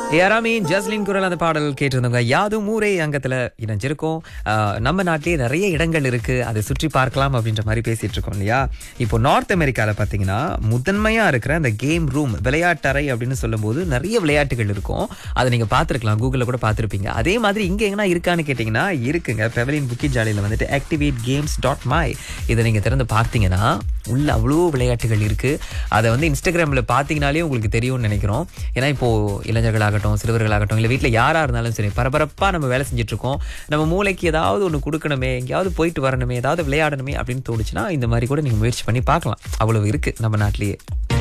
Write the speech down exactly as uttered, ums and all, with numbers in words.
யாராமீன் ஜஸ்லின் குரல் அந்த பாடல் கேட்டிருந்தவங்க யாதும் ஊரே அங்கத்துல இணைஞ்சிருக்கோம். ஆஹ் நம்ம நாட்டிலேயே நிறைய இடங்கள் இருக்கு, அதை சுற்றி பார்க்கலாம் அப்படின்ற மாதிரி பேசிட்டு இருக்கோம் இல்லையா. இப்போ நார்த் அமெரிக்கால பாத்தீங்கன்னா முதன்மையா இருக்கிற அந்த கேம் ரூம் விளையாட்டறை அப்படின்னு சொல்லும் போது நிறைய விளையாட்டுகள் இருக்கும். அதை நீங்க பாத்துருக்கலாம், கூகுள்ல கூட பாத்திருப்பீங்க. அதே மாதிரி இங்க எங்கன்னா இருக்கான்னு கேட்டீங்கன்னா இருக்குங்க. பெவலின் புக்கி ஜாலியில வந்துட்டு ஆக்டிவேட் கேம்ஸ் டாட் மை இதை நீங்க திறந்து பார்த்தீங்கன்னா உள்ள அவ்வளோ விளையாட்டுகள் இருக்கு. அதை வந்து இன்ஸ்டாகிராம்ல பாத்தீங்கன்னாலே உங்களுக்கு தெரியும்னு நினைக்கிறோம். ஏன்னா இப்போ இளைஞர்களாகட்டும் சிறுவர்களாகட்டும் இல்லை வீட்டில் யாரா இருந்தாலும் சரி பரபரப்பா நம்ம வேலை செஞ்சுட்டு இருக்கோம். நம்ம மூளைக்கு ஏதாவது ஒன்று கொடுக்கணுமே, எங்கேயாவது போயிட்டு வரணுமே, ஏதாவது விளையாடணுமே அப்படின்னு தோணுச்சுன்னா இந்த மாதிரி கூட நீங்க முயற்சி பண்ணி பார்க்கலாம். அவ்வளவு இருக்கு நம்ம நாட்டிலேயே.